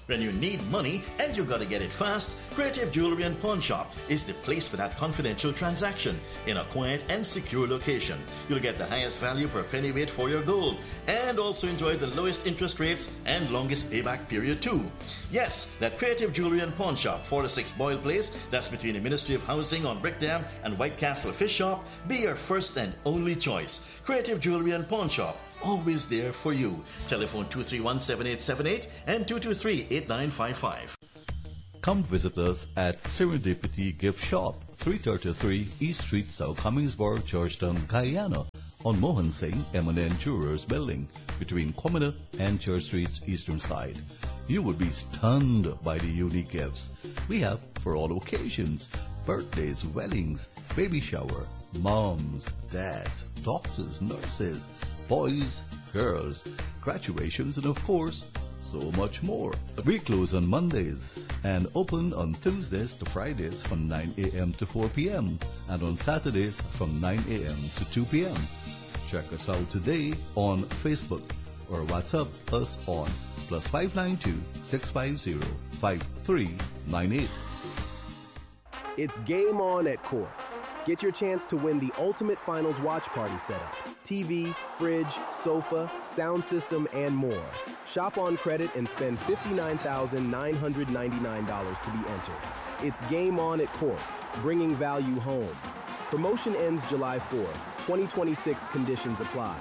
When you need money and you gotta get it fast, Creative Jewelry and Pawn Shop is the place for that confidential transaction in a quiet and secure location. You'll get the highest value per pennyweight for your gold and also enjoy the lowest interest rates and longest payback period too. Yes, that Creative Jewelry and Pawn Shop, 4-6 Boyle Place, that's between the Ministry of Housing on Brickdam and White Castle Fish Shop, be your first and only choice. Creative Jewelry and Pawn Shop, always there for you. Telephone 231-7878 and 223-8955. Come visit us at Serendipity Gift Shop, 333 East Street, South Hummingsburg, Georgetown, Guyana, on Mohan Singh M&N Jewelers Building, between Commoner and Church Street's eastern side. You will be stunned by the unique gifts we have for all occasions: birthdays, weddings, baby shower, moms, dads, doctors, nurses, boys, girls, graduations, and of course, so much more. We close on Mondays and open on Tuesdays to Fridays from 9 a.m. to 4 p.m. and on Saturdays from 9 a.m. to 2 p.m. Check us out today on Facebook or WhatsApp us on +592 650 5398. It's game on at Quartz. Get your chance to win the ultimate finals watch party setup. TV, fridge, sofa, sound system, and more. Shop on credit and spend $59,999 to be entered. It's game on at Quartz, bringing value home. Promotion ends July 4th. 2026 conditions apply.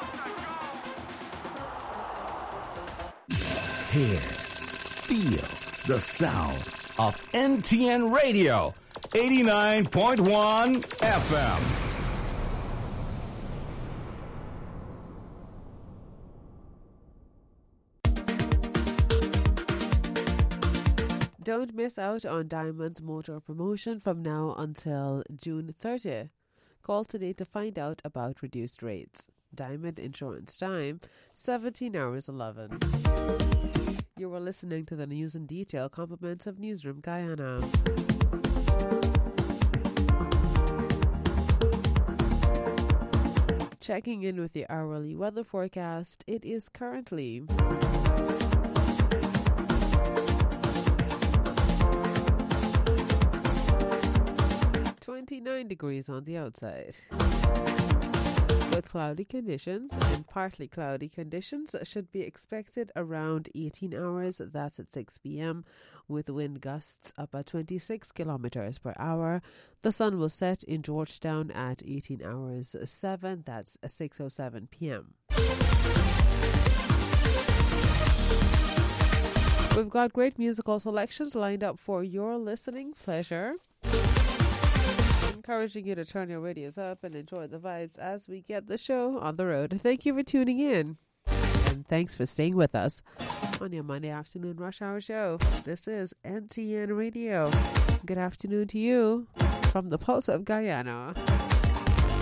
Hear, feel the sound of NTN Radio, 89.1 FM. Don't miss out on Diamond's motor promotion from now until June 30th. Call today to find out about reduced rates. Diamond Insurance Time, 17 hours 11. You were listening to the news in detail, compliments of Newsroom Guyana. Checking in with the hourly weather forecast, it is currently 29 degrees on the outside. With cloudy conditions and partly cloudy conditions should be expected around 18 hours, that's at 6 p.m., with wind gusts up at 26 kilometers per hour. The sun will set in Georgetown at 18 hours 7, that's 6:07 p.m. We've got great musical selections lined up for your listening pleasure. Encouraging you to turn your radios up and enjoy the vibes as we get the show on the road. Thank you for tuning in, and thanks for staying with us on your Monday afternoon rush hour show. This is NTN Radio. Good afternoon to you from the Pulse of Guyana.